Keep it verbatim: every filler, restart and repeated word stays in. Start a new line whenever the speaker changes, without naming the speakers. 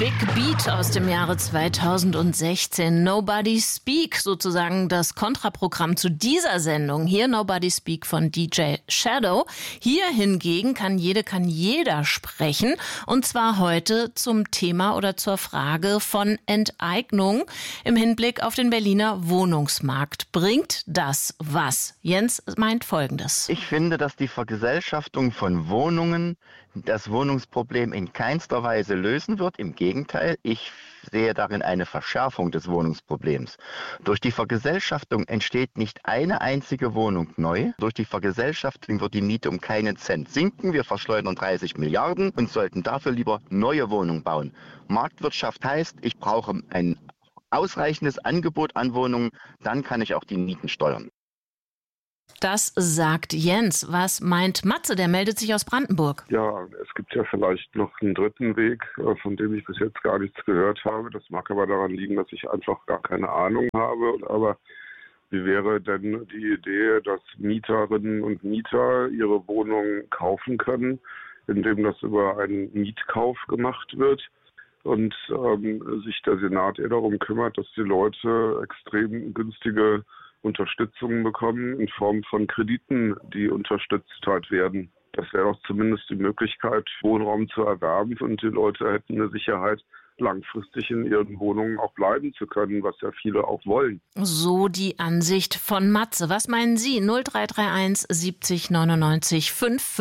Big Beat aus dem Jahre zweitausendsechzehn. Nobody Speak, sozusagen das Kontraprogramm zu dieser Sendung. Hier Nobody Speak von D J Shadow. Hier hingegen kann jede, kann jeder sprechen. Und zwar heute zum Thema oder zur Frage von Enteignung im Hinblick auf den Berliner Wohnungsmarkt. Bringt das was? Jens meint Folgendes.
Ich finde, dass die Vergesellschaftung von Wohnungen das Wohnungsproblem in keinster Weise lösen wird. Im Gegenteil, ich sehe darin eine Verschärfung des Wohnungsproblems. Durch die Vergesellschaftung entsteht nicht eine einzige Wohnung neu. Durch die Vergesellschaftung wird die Miete um keinen Cent sinken. Wir verschleudern dreißig Milliarden und sollten dafür lieber neue Wohnungen bauen. Marktwirtschaft heißt, ich brauche ein ausreichendes Angebot an Wohnungen, dann kann ich auch die Mieten steuern.
Das sagt Jens. Was meint Matze? Der meldet sich aus Brandenburg.
Ja, es gibt ja vielleicht noch einen dritten Weg, von dem ich bis jetzt gar nichts gehört habe. Das mag aber daran liegen, dass ich einfach gar keine Ahnung habe. Aber wie wäre denn die Idee, dass Mieterinnen und Mieter ihre Wohnungen kaufen können, indem das über einen Mietkauf gemacht wird? Und ähm, sich der Senat eher darum kümmert, dass die Leute extrem günstige Unterstützung bekommen in Form von Krediten, die unterstützt halt werden. Das wäre doch zumindest die Möglichkeit, Wohnraum zu erwerben und die Leute hätten eine Sicherheit, langfristig in ihren Wohnungen auch bleiben zu können, was ja viele auch wollen.
So die Ansicht von Matze. Was meinen Sie? null drei drei eins siebzig neunundneunzig fünf fünf